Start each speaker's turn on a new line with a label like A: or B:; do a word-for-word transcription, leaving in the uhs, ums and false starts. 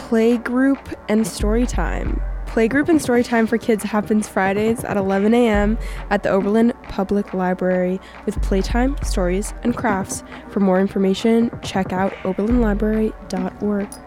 A: Playgroup and Storytime. Playgroup and Storytime for kids happens Fridays at eleven a.m. at the Oberlin Public Library with playtime, stories, and crafts. For more information, check out oberlin library dot org.